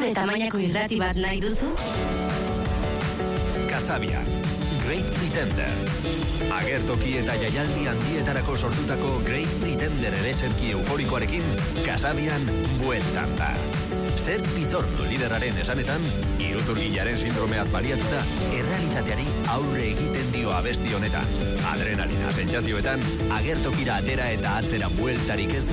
Zure tamainako irrati bat nahi duzu? Kasabian, Great Pretender. Agertoki eta jaialdi handietarako sortutako Great Pretender ereserki euforikoarekin Kasabian bueltan da. Zer Pitorno lideraren esanetan, iruzurgilaren sindromeaz baliatuta, errealitateari aurre egiten dio abesti honetan. Adrenalina sentsazioetan, agertokira atera eta atzera bueltarik ez